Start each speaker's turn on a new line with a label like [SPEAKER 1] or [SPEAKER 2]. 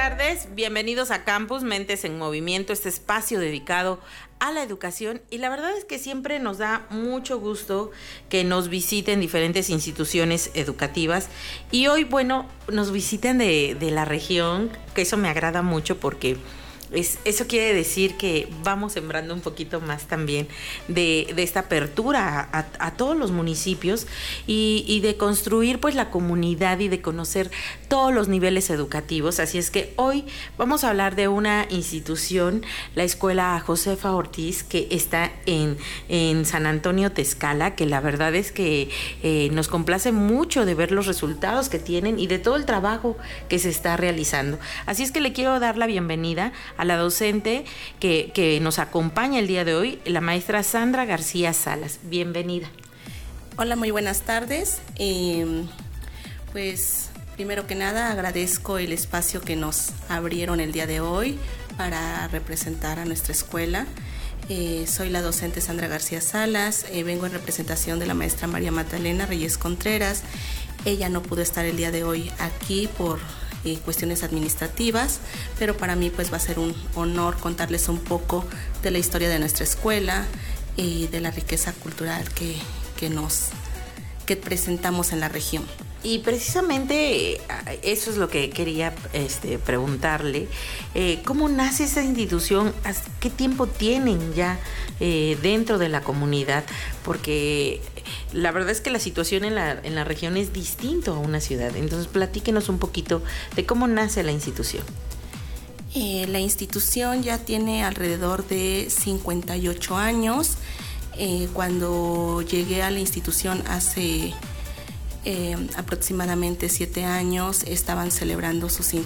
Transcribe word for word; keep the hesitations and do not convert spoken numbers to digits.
[SPEAKER 1] tardes, bienvenidos a Campus Mentes en Movimiento, este espacio dedicado a la educación, y la verdad es que siempre nos da mucho gusto que nos visiten diferentes instituciones educativas, y hoy, bueno, nos visiten de, de la región, que eso me agrada mucho porque Es, eso quiere decir que vamos sembrando un poquito más también de, de esta apertura a, a todos los municipios y, y de construir pues la comunidad y de conocer todos los niveles educativos. Así es que hoy vamos a hablar de una institución, la Escuela Josefa Ortiz, que está en, en San Antonio Tezcala, que la verdad es que eh, nos complace mucho de ver los resultados que tienen y de todo el trabajo que se está realizando. Así es que le quiero dar la bienvenida a la docente que, que nos acompaña el día de hoy, la maestra Sandra García Salas. Bienvenida.
[SPEAKER 2] Hola, muy buenas tardes. Eh, pues primero que nada agradezco el espacio que nos abrieron el día de hoy para representar a nuestra escuela. Eh, soy la docente Sandra García Salas, eh, vengo en representación de la maestra María Magdalena Reyes Contreras. Ella no pudo estar el día de hoy aquí por Eh, cuestiones administrativas, pero para mí pues va a ser un honor contarles un poco de la historia de nuestra escuela y de la riqueza cultural que, que nos que presentamos en la región.
[SPEAKER 1] Y precisamente eso es lo que quería este, preguntarle. Eh, ¿Cómo nace esa institución? ¿Qué tiempo tienen ya eh, dentro de la comunidad? Porque la verdad es que la situación en la, en la región es distinto a una ciudad. Entonces, platíquenos un poquito de cómo nace la institución.
[SPEAKER 2] Eh, la institución ya tiene alrededor de cincuenta y ocho años. Eh, cuando llegué a la institución hace Eh, aproximadamente siete años, estaban celebrando sus